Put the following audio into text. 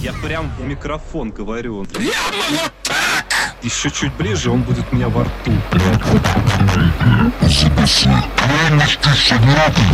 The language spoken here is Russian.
Я прям в микрофон говорю. Еще чуть ближе, он будет у меня во рту.